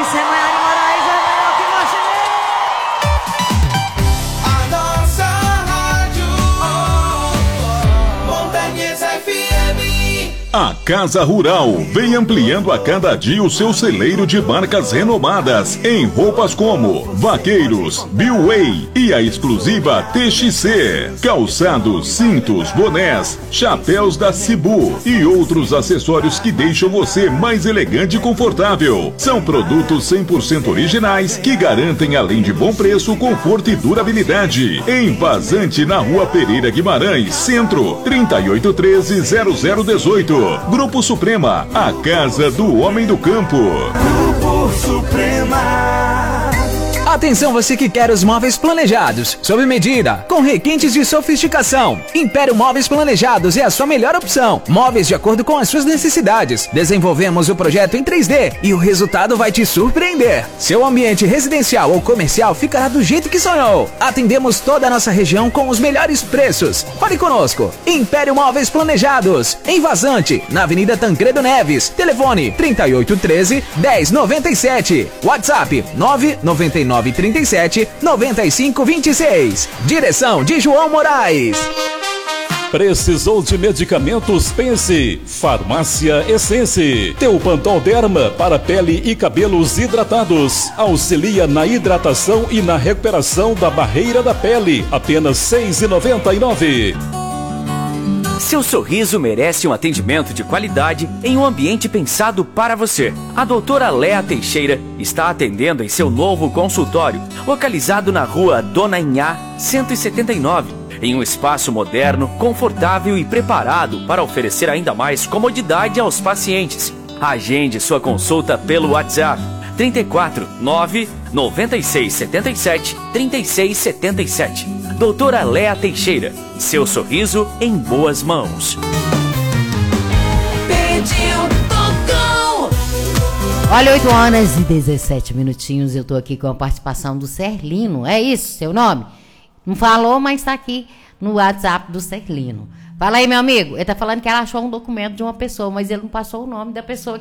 Isso é Maiara Moraes, é melhor que marceneiro. A nossa rádio Montanhas FM. A Casa Rural vem ampliando a cada dia o seu celeiro de marcas renomadas em roupas como Vaqueiros, Billway e a exclusiva TXC, calçados, cintos, bonés, chapéus da Cibu e outros acessórios que deixam você mais elegante e confortável. São produtos 100% originais que garantem, além de bom preço, conforto e durabilidade. Em Vazante, na Rua Pereira Guimarães, Centro, 3813-0018. Grupo Suprema, a casa do homem do campo. Grupo Suprema. Atenção, você que quer os móveis planejados, sob medida, com requintes de sofisticação. Império Móveis Planejados é a sua melhor opção. Móveis de acordo com as suas necessidades. Desenvolvemos o projeto em 3D e o resultado vai te surpreender. Seu ambiente residencial ou comercial ficará do jeito que sonhou. Atendemos toda a nossa região com os melhores preços. Fale conosco. Império Móveis Planejados, em Vazante, na Avenida Tancredo Neves. Telefone 3813-1097. WhatsApp 99937-9526. Direção de João Moraes. Precisou de medicamentos? Pense. Farmácia Essence. Teopanol Derma para pele e cabelos hidratados. Auxilia na hidratação e na recuperação da barreira da pele. Apenas R$ 6,99. Seu sorriso merece um atendimento de qualidade em um ambiente pensado para você. A doutora Léa Teixeira está atendendo em seu novo consultório, localizado na rua Dona Inhá, 179, em um espaço moderno, confortável e preparado para oferecer ainda mais comodidade aos pacientes. Agende sua consulta pelo WhatsApp 34 9 96 77 36 77. Doutora Léa Teixeira, seu sorriso em boas mãos. Pediu, tocou. Olha, 8 horas e 17 minutinhos. Eu tô aqui com a participação do Serlino. É isso, seu nome? Não falou, mas tá aqui no WhatsApp do Serlino. Fala aí, meu amigo. Ele tá falando que ela achou um documento de uma pessoa, mas ele não passou o nome da pessoa